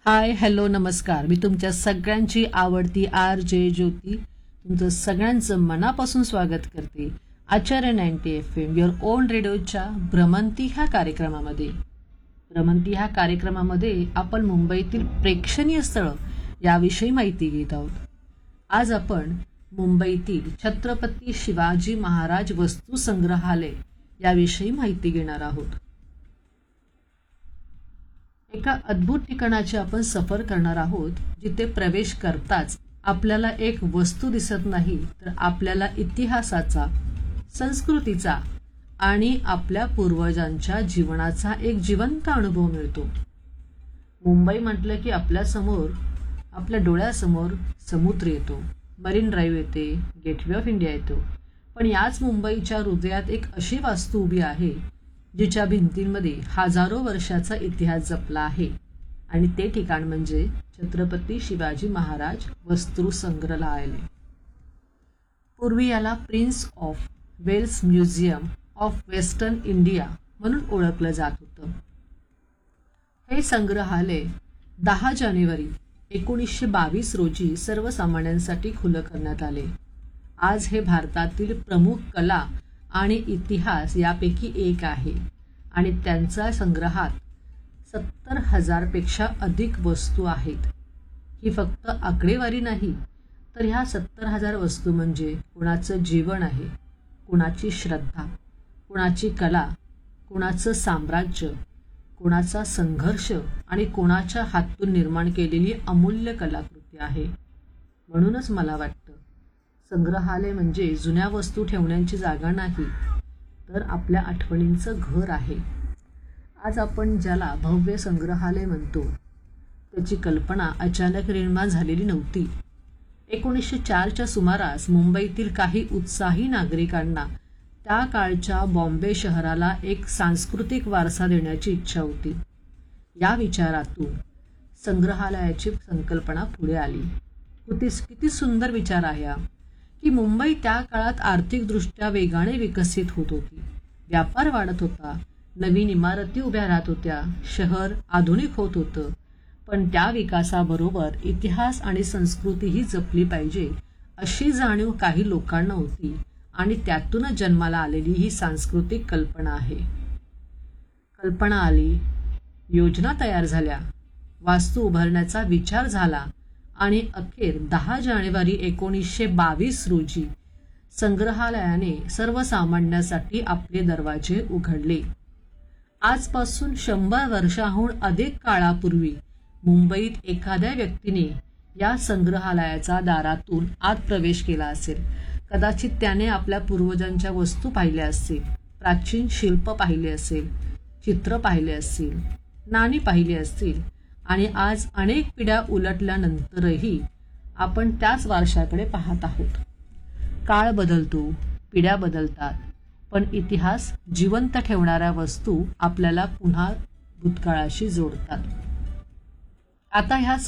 Hi hello नमस्कार. मी तुमच्या सगळ्यांची आवडती आर जे ज्योती तुमचं सगळ्यांचं मनापासून स्वागत करते आचार्य 90 FM युअर ओन रेडिओच्या भ्रमंती ह्या कार्यक्रमामध्ये. भ्रमंती ह्या कार्यक्रमामध्ये आपण मुंबईतील प्रेक्षणीय स्थळं याविषयी माहिती घेत आहोत. आज आपण मुंबईतील छत्रपती शिवाजी महाराज वस्तू संग्रहालय याविषयी माहिती घेणार आहोत. एका अद्भुत ठिकाणाची आपण सफर करणार आहोत, जिथे प्रवेश करताच आपल्याला एक वस्तू दिसत नाही, तर आपल्याला इतिहासाचा, संस्कृतीचा आणि आपल्या पूर्वजांच्या जीवनाचा एक जिवंत अनुभव मिळतो. मुंबई म्हटलं की आपल्या डोळ्यासमोर समुद्र येतो, मरीन ड्राईव्ह येते, गेटवे ऑफ इंडिया येतो. पण याच मुंबईच्या हृदयात एक अशी वास्तू उभी आहे जिच्या भिंतींमध्ये हजारो वर्षाचा इतिहास जपला आहे, आणि ते ठिकाण म्हणजे छत्रपती शिवाजी महाराज वस्तू संग्रहालय. पूर्वी याला prince of Wales museum of western India म्हणून ओळखलं जात होतं. हे संग्रहालय 10 जानेवारी 1922 रोजी सर्वसामान्यांसाठी खुलं करण्यात आले. आज हे भारतातील प्रमुख कला आणि इतिहास यापैकी एक आहे, आणि त्यांच्या संग्रहात 70,000 पेक्षा अधिक वस्तू आहेत. ही फक्त आकडेवारी नाही, तर ह्या 70,000 वस्तू म्हणजे कुणाचं जीवन आहे, कुणाची श्रद्धा, कुणाची कला, कुणाचं साम्राज्य, कुणाचा संघर्ष आणि कोणाच्या हातून निर्माण केलेली अमूल्य कलाकृती आहे. म्हणूनच मला वाटतं संग्रहालय म्हणजे जुन्या वस्तू ठेवण्याची जागा नाही, तर आपल्या आठवणींचं घर आहे. आज आपण ज्याला भव्य संग्रहालय म्हणतो, त्याची कल्पना अचानक निर्माण झालेली नव्हती. 1904च्या सुमारास मुंबईतील काही उत्साही नागरिकांना त्या काळच्या बॉम्बे शहराला एक सांस्कृतिक वारसा देण्याची इच्छा होती. या विचारातून संग्रहालयाची संकल्पना पुढे आली. किती सुंदर विचार आहे हा, की मुंबई त्या काळात आर्थिकदृष्ट्या वेगाने विकसित होत होती. व्यापार वाढत होता, नवीन इमारती उभ्या राहत होत्या, शहर आधुनिक होत होतं. पण त्या विकासाबरोबर इतिहास आणि संस्कृतीही जपली पाहिजे अशी जाणीव काही लोकांना होती, आणि त्यातूनच जन्माला आलेली ही सांस्कृतिक कल्पना आहे. कल्पना आली, योजना तयार झाल्या, वास्तू उभारण्याचा विचार झाला, आणि अखेर 10 जानेवारी 1922 रोजी संग्रहालयाने सर्वसामान्यांसाठी आपले दरवाजे उघडले. आजपासून 100 वर्षाहून अधिक काळापूर्वी मुंबईत एखाद्या व्यक्तीने या संग्रहालयाच्या दारातून आत प्रवेश केला असेल. कदाचित त्याने आपल्या पूर्वजांच्या वस्तू पाहिल्या असतील, प्राचीन शिल्प पाहिले असेल, चित्र पाहिले असतील, नाणी पाहिली असतील, आणि आज अनेक पिढ्या उलटल्यानंतरही आपण त्याच वारशाकडे पाहत आहोत. काळ बदलतो, पिढ्या बदलतात, पण इतिहास जिवंत ठेवणाऱ्या वस्तू आपल्याला पुन्हा भूतकाळाशी जोडतात. आता ह्या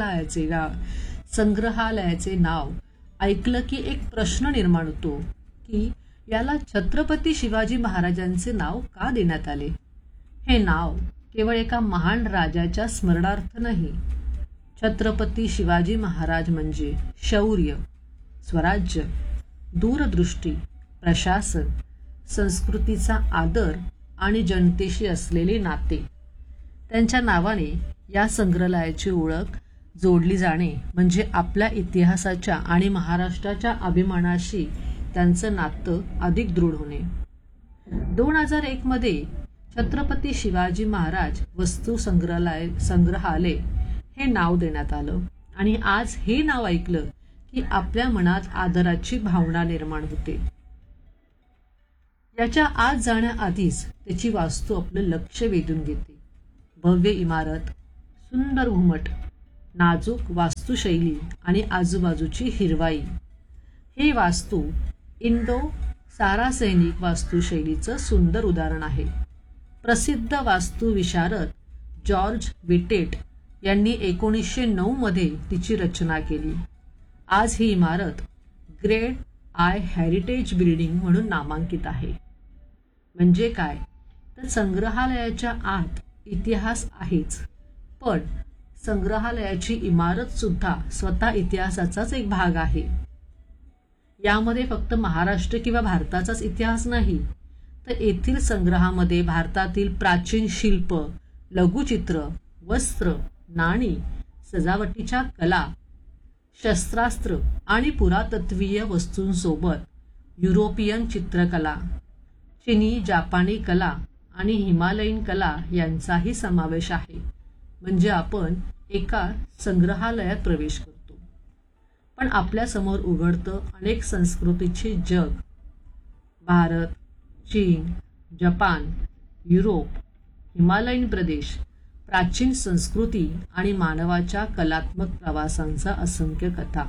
संग्रहालयाचे नाव ऐकलं की एक प्रश्न निर्माण होतो, की याला छत्रपती शिवाजी महाराजांचे नाव का देण्यात आले? हे नाव केवळ एका महान राजाच्या स्मरणार्थ नाही. छत्रपती शिवाजी महाराज म्हणजे शौर्य, स्वराज्य, दूरदृष्टी, प्रशासन, संस्कृतीचा आदर आणि जनतेशी असलेले नाते. त्यांच्या नावाने या संग्रहालयाची ओळख जोडली जाणे म्हणजे आपल्या इतिहासाच्या आणि महाराष्ट्राच्या अभिमानाशी त्यांचं नातं अधिक दृढ होणे. 2001 मध्ये छत्रपती शिवाजी महाराज वस्तू संग्रहालय हे नाव देण्यात आलं, आणि आज हे नाव ऐकलं की आपल्या मनात आदराची भावना निर्माण होते. याच्या आत जाण्याआधीच त्याची वास्तू आपलं लक्ष वेधून घेते. भव्य इमारत, सुंदर घुमट, नाजूक वास्तुशैली आणि आजूबाजूची हिरवाई. हे वास्तू इंडो सारासैनिक वास्तुशैलीचं सुंदर उदाहरण आहे. प्रसिद्ध वास्तुविशारद जॉर्ज विटेट यांनी 1909 मध्ये तिची रचना केली. आज ही इमारत ग्रेड आय हेरिटेज बिल्डिंग म्हणून नामांकित आहे. म्हणजे काय, तर संग्रहालयाच्या आत इतिहास आहेच, पण संग्रहालयाची इमारत सुद्धा स्वतः इतिहासाचाच एक भाग आहे. यामध्ये फक्त महाराष्ट्र किंवा भारताचाच इतिहास नाही, तर येथील संग्रहामध्ये भारतातील प्राचीन शिल्प, लघुचित्र, वस्त्र, नाणी, सजावटीच्या कला, शस्त्रास्त्र आणि पुरातत्वीय वस्तूंसोबत युरोपियन चित्रकला, चिनी जापानी कला आणि हिमालयीन कला यांचाही समावेश आहे. म्हणजे आपण एका संग्रहालयात प्रवेश करतो. पण आपल्या समोर उघडतं अनेक संस्कृतीचे जग. भारत, चीन, जपान, युरोप, हिमालयीन प्रदेश, प्राचीन संस्कृती आणि मानवाच्या कलात्मक प्रवासांचा असंख्य कथा.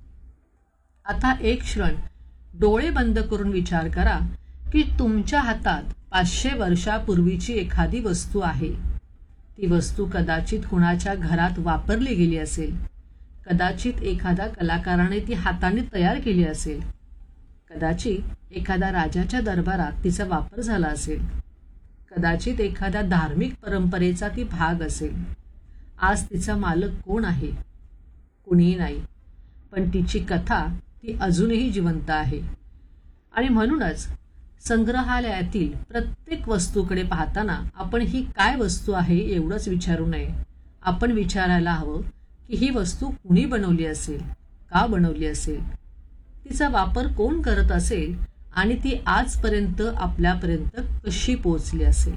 आता एक क्षण डोळे बंद करून विचार करा की तुमच्या हातात 500 वर्षापूर्वीची एखादी वस्तू आहे. ती वस्तू कदाचित कुणाच्या घरात वापरली गेली असेल, कदाचित एखाद्या कलाकाराने ती हाताने तयार केली असेल, कदाचित एखाद्या राजाच्या दरबारात तिचा वापर झाला असेल, कदाचित एखाद्या धार्मिक परंपरेचा ती भाग असेल. आज तिचा मालक कोण आहे? कुणीही नाही, पण तिची कथा ती अजूनही जिवंत आहे. आणि म्हणूनच संग्रहालयातील प्रत्येक वस्तूकडे पाहताना आपण ही काय वस्तू आहे एवढंच विचारू नये. आपण विचारायला हवं की ही वस्तू कुणी बनवली असेल, का बनवली असेल, तिचा वापर कोण करत असेल आणि ती आजपर्यंत आपल्यापर्यंत कशी पोहोचली असेल.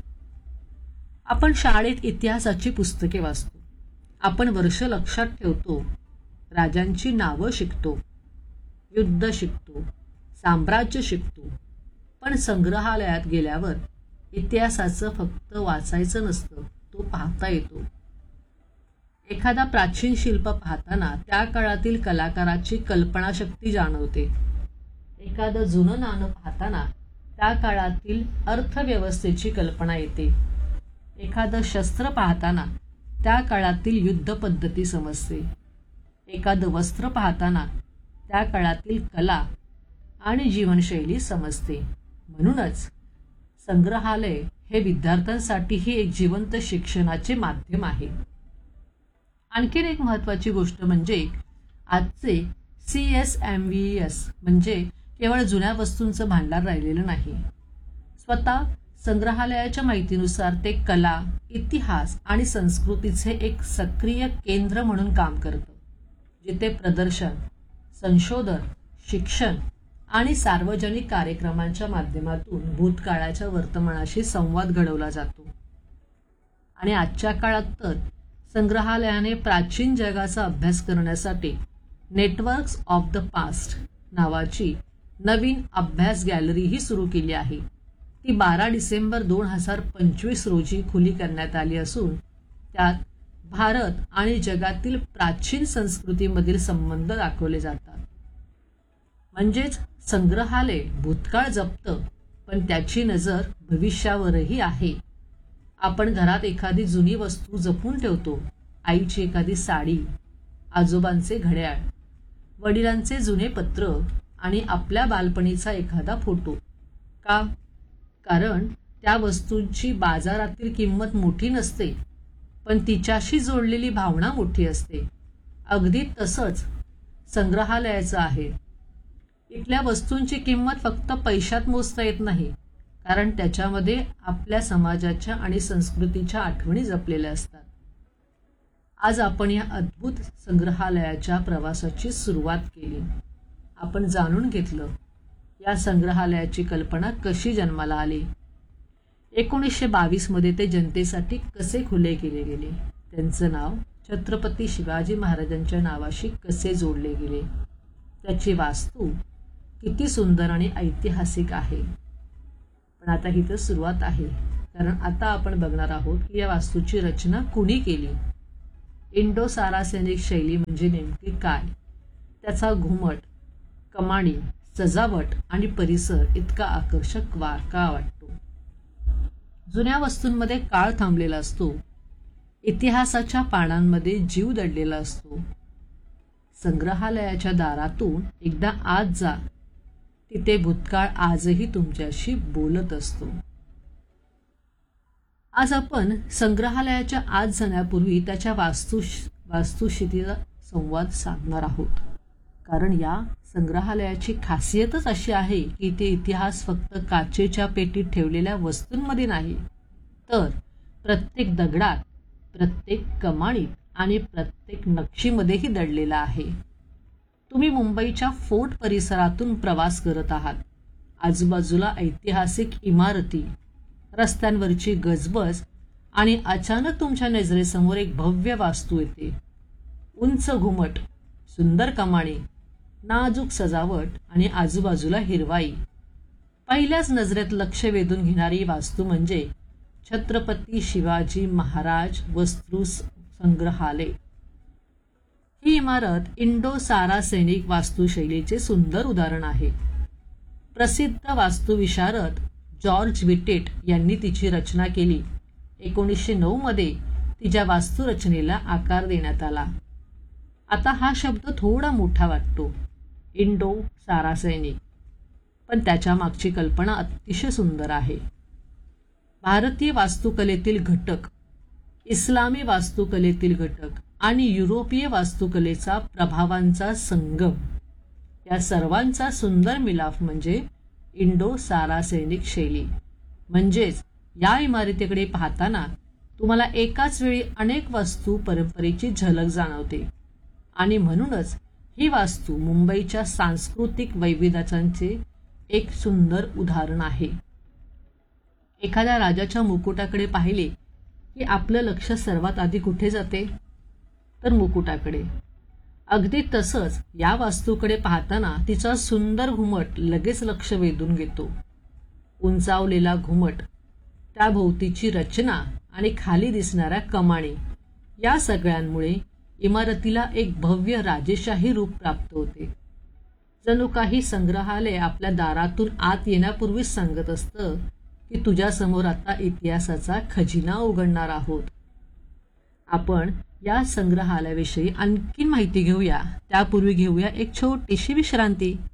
आपण शाळेत इतिहासाची पुस्तके वाचतो, आपण वर्ष लक्षात ठेवतो, राजांची नावं शिकतो, युद्ध शिकतो, साम्राज्य शिकतो. पण संग्रहालयात गेल्यावर इतिहासाचं फक्त वाचायचं नसतं, तो पाहता येतो. एखादा प्राचीन शिल्प पाहताना त्या काळातील कलाकाराची कल्पनाशक्ती जाणवते. एखादं जुनं नाणं पाहताना त्या काळातील अर्थव्यवस्थेची कल्पना येते. एखादं शस्त्र पाहताना त्या काळातील युद्ध पद्धती समजते. एखादं वस्त्र पाहताना त्या काळातील कला आणि जीवनशैली समजते. म्हणूनच संग्रहालय हे विद्यार्थ्यांसाठीही एक जिवंत शिक्षणाचे माध्यम आहे. आणखीन एक महत्त्वाची गोष्ट म्हणजे आजचे CSMVS म्हणजे केवळ जुन्या वस्तूंचं भांडार राहिलेलं नाही. स्वतः संग्रहालयाच्या माहितीनुसार ते कला, इतिहास आणि संस्कृतीचे एक सक्रिय केंद्र म्हणून काम करतं, जिथे प्रदर्शन, संशोधन, शिक्षण आणि सार्वजनिक कार्यक्रमांच्या माध्यमातून भूतकाळाच्या वर्तमानाशी संवाद घडवला जातो. आणि आजच्या काळात तर संग्रहालयाने प्राचीन जगाचा अभ्यास करण्यासाठी नेटवर्क्स ऑफ द पास्ट नावाची नवीन अभ्यास गॅलरीही सुरू केली आहे. ती 12 डिसेंबर 2025 रोजी खुली करण्यात आली असून त्यात भारत आणि जगातील प्राचीन संस्कृतीमधील संबंध दाखवले जातात. म्हणजेच संग्रहालय भूतकाळ जपतं, पण त्याची नजर भविष्यावरही आहे. आपण घरात एखादी जुनी वस्तू जपून ठेवतो. आईची एखादी साडी, आजोबांचे घड्याळ, वडिलांचे जुने पत्र आणि आपल्या बालपणीचा एखादा फोटो. का? कारण त्या वस्तूंची बाजारातील किंमत मोठी नसते, पण तिच्याशी जोडलेली भावना मोठी असते. अगदी तसंच संग्रहालयाचं आहे. इथल्या वस्तूंची किंमत फक्त पैशात मोजता येत नाही, कारण त्याच्यामध्ये आपल्या समाजाच्या आणि संस्कृतीच्या आठवणी जपलेल्या असतात. आज आपण या अद्भुत संग्रहालयाच्या प्रवासाची सुरुवात केली. आपण जाणून घेतलं या संग्रहालयाची कल्पना कशी जन्माला आली, 1922 मध्ये ते जनतेसाठी कसे खुले केले गेले, त्यांचं नाव छत्रपती शिवाजी महाराजांच्या नावाशी कसे जोडले गेले, त्याची वास्तू किती सुंदर आणि ऐतिहासिक आहे. पण आता ही तर सुरुवात आहे, कारण आता आपण बघणार आहोत की या वास्तूची रचना कुणी केली. इंडो सारासेनिक शैली म्हणजे नेमकी काय, त्याचा घुमट, कमानी, सजावट आणि परिसर इतका आकर्षक का वाटतो. जुन्या वस्तूंमध्ये काळ थांबलेला असतो, इतिहासाच्या पानांमध्ये जीव दडलेला असतो. संग्रहालयाच्या दारातून एकदा आत जा, तिथे भूतकाळ आजही तुमच्याशी बोलत असतो. आज आपण संग्रहालयाच्या आत जाण्यापूर्वी त्याच्या वास्तुशिल्पाचा संवाद साधणार आहोत. कारण या संग्रहालयाची खासियतच अशी आहे की ते इतिहास फक्त काचेच्या पेटीत ठेवलेल्या वस्तूंमध्ये नाही, तर प्रत्येक दगडात, प्रत्येक कमाणीत आणि प्रत्येक नक्षीमध्येही दडलेला आहे. तुम्ही मुंबईच्या फोर्ट परिसरातून प्रवास करत आहात. आजूबाजूला ऐतिहासिक इमारती, रस्त्यांवरची गजबज आणि अचानक तुमच्या नजरेसमोर एक भव्य वास्तू येते. उंच घुमट, सुंदर कमाणी, नाजूक सजावट आणि आजूबाजूला हिरवाई. पहिल्याच नजरेत लक्ष वेधून घेणारी वास्तू म्हणजे छत्रपती शिवाजी महाराज वस्तू संग्रहालय. ही इमारत इंडो सारा सैनिक वास्तुशैलीचे सुंदर उदाहरण आहे. प्रसिद्ध वास्तुविशारद जॉर्ज विटेट यांनी तिची रचना केली. 1909 मध्ये तिच्या वास्तुरचनेला आकार देण्यात आला. आता हा शब्द थोडा मोठा वाटतो, इंडो सारा सैनिक, पण त्याच्या मागची कल्पना अतिशय सुंदर आहे. भारतीय वास्तुकलेतील घटक, इस्लामी वास्तुकलेतील घटक आणि युरोपीय वास्तुकलेचा प्रभावांचा संगम, या सर्वांचा सुंदर मिलाफ म्हणजे इंडो सारा सैनिक शैली. म्हणजेच या इमारतीकडे पाहताना तुम्हाला एकाच वेळी अनेक वास्तू परंपरेची झलक जाणवते. आणि म्हणूनच ही वास्तू मुंबईच्या सांस्कृतिक वैविध्याचे एक सुंदर उदाहरण आहे. एखाद्या राजाच्या मुकुटाकडे पाहिले की आपलं लक्ष सर्वात आधी कुठे जाते? तर मुकुटाकडे. अगदी तसंच या वास्तूकडे पाहताना तिचा सुंदर घुमट लगेच लक्ष वेधून घेतो. उंचावलेला घुमट, त्याभोवतीची रचना आणि खाली दिसणाऱ्या कमाणी, या सगळ्यांमुळे इमारतीला एक भव्य राजेशाही रूप प्राप्त होते. जणू काही संग्रहालय आपल्या दारातून आत येण्यापूर्वीच सांगत असतं की तुझ्यासमोर आता इतिहासाचा खजिना उघडणार आहोत. आपण या संग्रहालयाविषयी आणखी माहिती घेऊया. त्यापूर्वी घेऊया एक छोटीशी विश्रांती.